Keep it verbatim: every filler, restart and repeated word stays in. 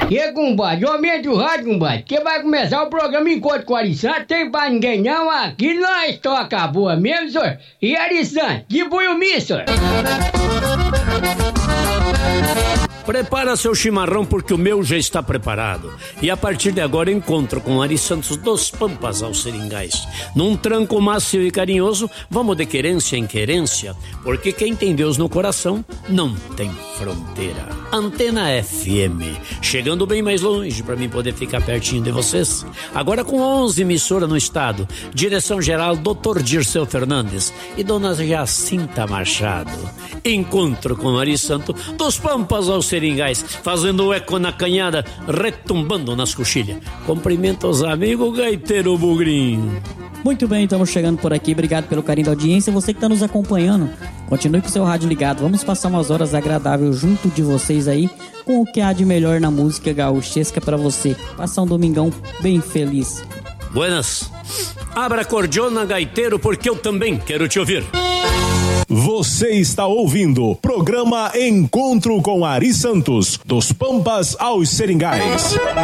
E compadre, aumenta o rádio, compadre, que vai começar o programa Encontro com o Ari Santos. Tem pra ninguém não, aqui nós toca boa mesmo, senhor. E Ari Santos, distribui o misto, senhor. Prepara seu chimarrão porque o meu já está preparado. E a partir de agora encontro com Ari Santos dos Pampas aos Seringais. Num tranco macio e carinhoso, vamos de querência em querência, porque quem tem Deus no coração não tem fronteira. Antena F M, chegando bem mais longe para mim poder ficar pertinho de vocês. Agora com onze emissoras no estado. Direção geral doutor Dirceu Fernandes e dona Jacinta Machado. Encontro com Ari Santos dos Pampas aos Seringais, fazendo eco na canhada, retumbando nas coxilhas. Cumprimento os amigos, gaiteiro Bugrinho. Muito bem, estamos chegando por aqui. Obrigado pelo carinho da audiência. Você que está nos acompanhando, continue com o seu rádio ligado. Vamos passar umas horas agradáveis junto de vocês aí, com o que há de melhor na música gaúchesca para você. Passar um domingão bem feliz. Buenas. Abra a cordiona, gaiteiro, porque eu também quero te ouvir. Você está ouvindo programa Encontro com Ari Santos, dos Pampas aos Seringais.